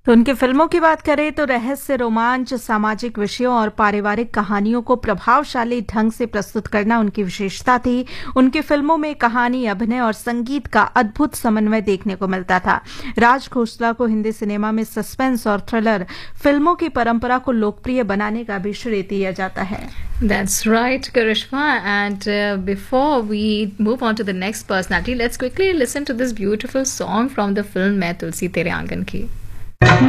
तो उनकी फिल्मों की बात करें तो रहस्य, रोमांच, सामाजिक विषयों और पारिवारिक कहानियों को प्रभावशाली ढंग से प्रस्तुत करना उनकी विशेषता थी। उनकी फिल्मों में कहानी, अभिनय और संगीत का अद्भुत समन्वय देखने को मिलता था। राज खोसला को हिंदी सिनेमा में सस्पेंस और थ्रिलर फिल्मों की परंपरा को लोकप्रिय बनाने का भी श्रेय दिया जाता है। That's right, Karishma. And before we move on to the next personality, let's quickly listen to this beautiful song from the film Main Tulsi Tere Aangan Ki.